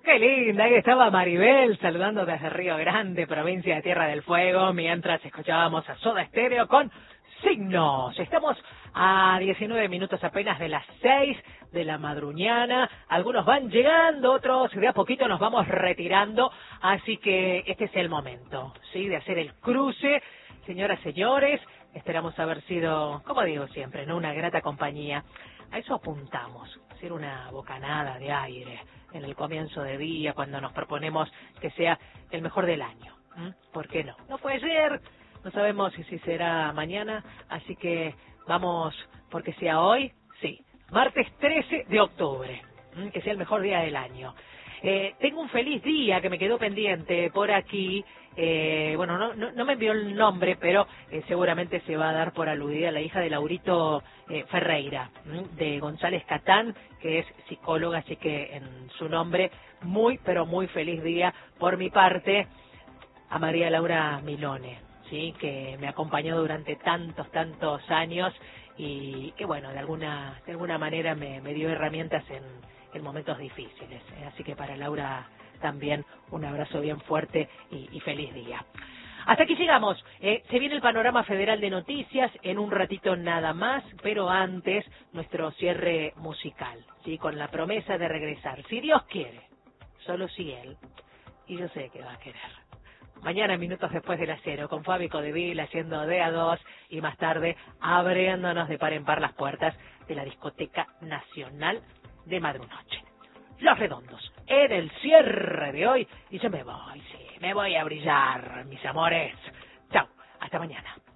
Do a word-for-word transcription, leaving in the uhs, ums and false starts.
Qué linda, ahí estaba Maribel saludando desde Río Grande, provincia de Tierra del Fuego, mientras escuchábamos a Soda Stereo con Signos. Estamos a diecinueve minutos apenas de las seis de la madruñana. Algunos van llegando, otros de a poquito nos vamos retirando, así que este es el momento, ¿sí?, de hacer el cruce. Señoras, señores, esperamos haber sido, como digo siempre, ¿no?, una grata compañía. A eso apuntamos, hacer una bocanada de aire en el comienzo de día, cuando nos proponemos que sea el mejor del año. ¿Mm? ¿Por qué no? No fue ayer, no sabemos si, si será mañana, así que vamos porque sea hoy, sí, martes trece de octubre, ¿Mm? que sea el mejor día del año. Eh, tengo un feliz día que me quedó pendiente por aquí. Eh, bueno, no, no, no me envió el nombre, pero eh, seguramente se va a dar por aludida la hija de Laurito eh, Ferreira, ¿m? de González Catán, que es psicóloga, así que en su nombre, muy, pero muy feliz día por mi parte a María Laura Milone, ¿sí?, que me acompañó durante tantos, tantos años y que, bueno, de alguna, de alguna manera me, me dio herramientas en, en momentos difíciles. ¿eh? Así que para Laura también un abrazo bien fuerte y, y feliz día. Hasta aquí llegamos. Eh, se viene el panorama federal de noticias en un ratito nada más, pero antes nuestro cierre musical, ¿sí?, con la promesa de regresar, si Dios quiere, solo si Él, y yo sé que va a querer. Mañana, minutos después de las cero, con Fabi Codevil haciendo de a dos y más tarde abriéndonos de par en par las puertas de la Discoteca Nacional de Madrunoche. Los Redondos, en el cierre de hoy, y yo me voy, sí, me voy a brillar, mis amores. Chao, hasta mañana.